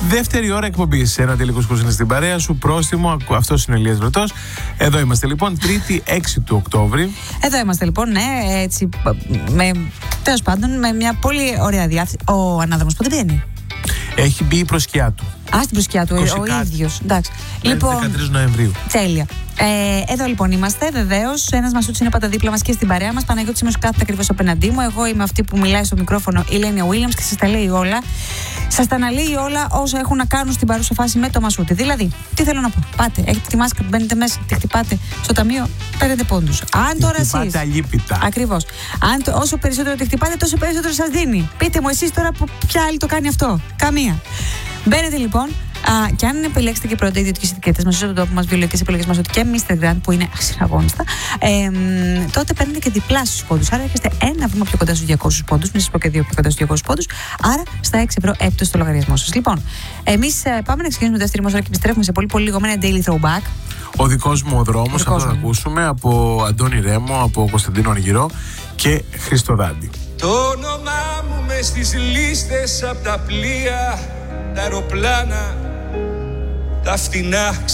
Δεύτερη ώρα εκπομπής. Ένα τελικός που είναι στην παρέα σου. Πρόστιμο. Αυτός είναι ο Ηλίας Βρετός. Εδώ είμαστε λοιπόν, Τρίτη 6 του Οκτώβρη. Εδώ είμαστε λοιπόν, ναι, έτσι. Τέλος πάντων, με μια πολύ ωραία διάθεση. Ο ανάδρομος πότε βγαίνει? Έχει μπει η προσκιά του. Στην προσκιά του, ο ίδιος. Εντάξει. Λοιπόν, 13 Νοεμβρίου. Τέλεια. Εδώ λοιπόν είμαστε, βεβαίως. Ένας Μασούτης είναι πάντα δίπλα μας και στην παρέα μας. Παναγιώτης Σημαίος κάθεται ακριβώς απέναντί μου. Εγώ είμαι αυτή που μιλάει στο μικρόφωνο, η Λένια Βίλιαμς, και σας τα λέει όλα. Σας τα αναλύει όλα όσα έχουν να κάνουν στην παρούσα φάση με το Μασούτη. Δηλαδή, τι θέλω να πω. Πάτε, έχετε τη μάσκα, μπαίνετε μέσα, τη χτυπάτε στο ταμείο, παίρνετε πόντους. Αν τώρα εσείς. Ακριβώς. Όσο περισσότερο τη χτυπάτε, τόσο περισσότερο σας δίνει. Πείτε μου εσείς τώρα ποια άλλη το κάνει αυτό. Καμία. Μπαίνετε λοιπόν. Και αν επιλέξετε και πρώτα ιδιωτικές ετικέτες μέσα στον τόπο μας, βιολογικές επιλογές μας, και Mr. Grand που είναι ασυναγώνιστα, τότε παίρνετε και διπλάσιους πόντους. Άρα έρχεστε ένα βήμα πιο κοντά στους 200 πόντους, μην σας πω και δύο πιο κοντά στους 200 πόντους. Άρα στα 6 ευρώ έπτωση στο λογαριασμό σας. Λοιπόν, εμείς πάμε να ξεκινήσουμε τη δεύτερη μας ώρα και επιστρέφουμε σε πολύ λίγο με ένα daily throwback. Ο δικός μου ο δρόμος, αυτό θα ακούσουμε από Αντώνη Ρέμο, από Κωνσταντίνο Αργυρό και Χρήστο Δάντη. Το όνομά μου μες στις λίστες απ' τα πλοία, τα αεροπλάνα, τα φτηνά